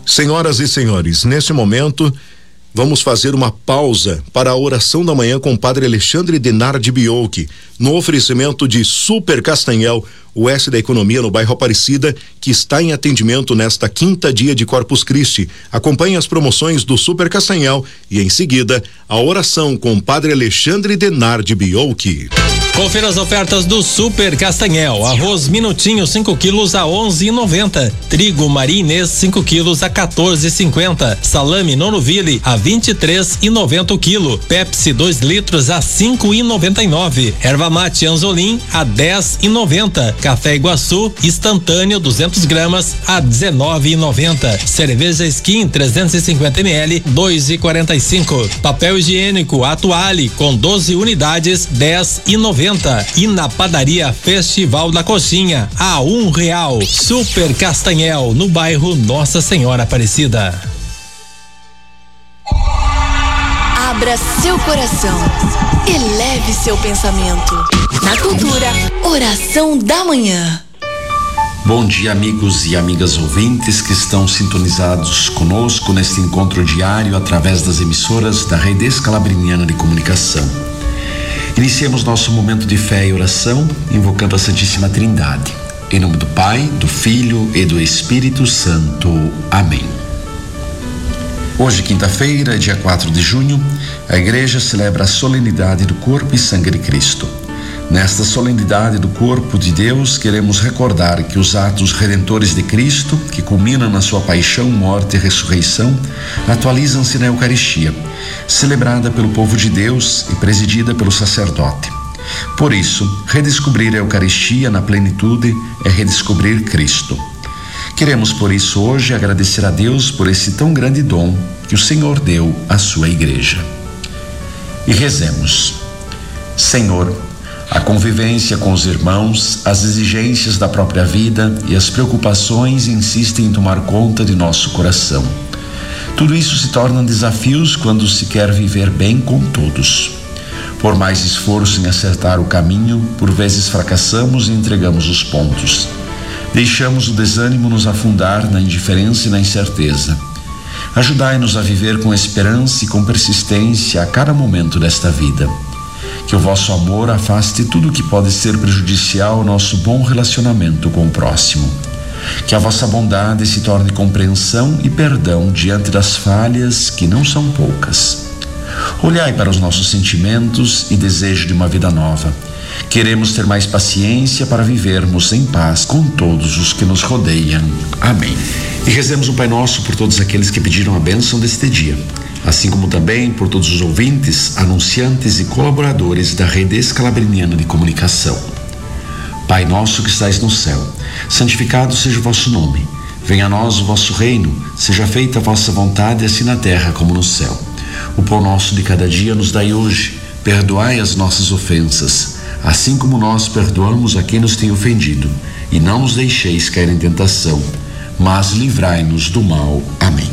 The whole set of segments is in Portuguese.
Senhoras e senhores, neste momento vamos fazer uma pausa para a oração da manhã com o Padre Alexandre Denardi Biolchi, no oferecimento de Super Castanhel, o S da Economia no bairro Aparecida, que está em atendimento nesta quinta dia de Corpus Christi. Acompanhe as promoções do Super Castanhel e em seguida a oração com o Padre Alexandre Denardi Biolchi. Confira as ofertas do Super Castanhel. Arroz Minutinho 5 quilos a 11,90. Trigo Maria Inês 5 quilos a 14,50. Salame Nonoville a 23,90 o quilo. Pepsi 2 litros a 5,99. Erva mate Anzolim a 10,90. Café Iguaçu instantâneo 200 gramas a 19,90. Cerveja Skin 350 ml 2,45. Papel higiênico Atuale com 12 unidades 10,90. E na padaria Festival da Coxinha a R$1. Super Castanhel, no bairro Nossa Senhora Aparecida. Abra seu coração, eleve seu pensamento. Na Cultura, oração da manhã. Bom dia, amigos e amigas ouvintes que estão sintonizados conosco neste encontro diário através das emissoras da Rede Escalabriniana de Comunicação. Iniciemos nosso momento de fé e oração invocando a Santíssima Trindade. Em nome do Pai, do Filho e do Espírito Santo. Amém. Hoje, quinta-feira, dia 4 de junho, a Igreja celebra a solenidade do Corpo e Sangue de Cristo. Nesta solenidade do Corpo de Deus, queremos recordar que os atos redentores de Cristo, que culminam na sua paixão, morte e ressurreição, atualizam-se na Eucaristia, celebrada pelo povo de Deus e presidida pelo sacerdote. Por isso, redescobrir a Eucaristia na plenitude é redescobrir Cristo. Queremos, por isso, hoje agradecer a Deus por esse tão grande dom que o Senhor deu à sua Igreja. E rezemos. Senhor, a convivência com os irmãos, as exigências da própria vida e as preocupações insistem em tomar conta de nosso coração. Tudo isso se torna desafios quando se quer viver bem com todos. Por mais esforço em acertar o caminho, por vezes fracassamos e entregamos os pontos. Deixamos o desânimo nos afundar na indiferença e na incerteza. Ajudai-nos a viver com esperança e com persistência a cada momento desta vida. Que o vosso amor afaste tudo que pode ser prejudicial ao nosso bom relacionamento com o próximo. Que a vossa bondade se torne compreensão e perdão diante das falhas, que não são poucas. Olhai para os nossos sentimentos e desejo de uma vida nova. Queremos ter mais paciência para vivermos em paz com todos os que nos rodeiam. Amém. E rezemos o Pai Nosso por todos aqueles que pediram a bênção deste dia, assim como também por todos os ouvintes, anunciantes e colaboradores da Rede Escalabriniana de Comunicação. Pai nosso que estais no céu, santificado seja o vosso nome. Venha a nós o vosso reino, seja feita a vossa vontade, assim na terra como no céu. O pão nosso de cada dia nos dai hoje. Perdoai as nossas ofensas, assim como nós perdoamos a quem nos tem ofendido. E não nos deixeis cair em tentação, mas livrai-nos do mal. Amém.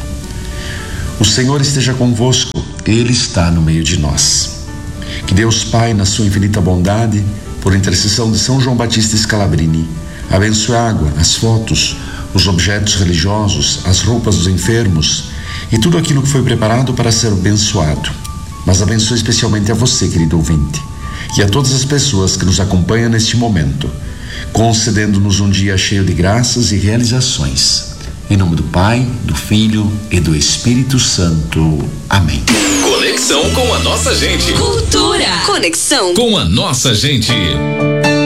O Senhor esteja convosco, Ele está no meio de nós. Que Deus Pai, na sua infinita bondade, por intercessão de São João Batista Scalabrini, abençoe a água, as fotos, os objetos religiosos, as roupas dos enfermos e tudo aquilo que foi preparado para ser abençoado. Mas abençoe especialmente a você, querido ouvinte, e a todas as pessoas que nos acompanham neste momento, concedendo-nos um dia cheio de graças e realizações. Em nome do Pai, do Filho e do Espírito Santo. Amém. Conexão com a nossa gente. Cultura. Conexão com a nossa gente.